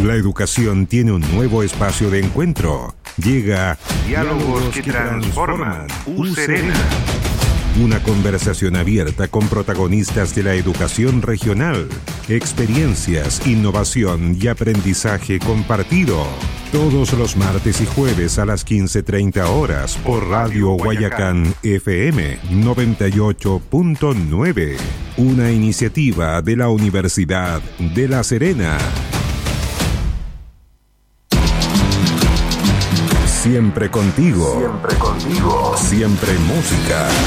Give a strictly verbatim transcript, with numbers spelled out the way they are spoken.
La educación tiene un nuevo espacio de encuentro. Llega Diálogos que transforman. U Serena. Una conversación abierta con protagonistas de la educación regional, experiencias, innovación y aprendizaje compartido. Todos los martes y jueves a las quince treinta horas por Radio Guayacán F M noventa y ocho punto nueve. Una iniciativa de la Universidad de La Serena. Siempre contigo. Siempre contigo. Siempre música.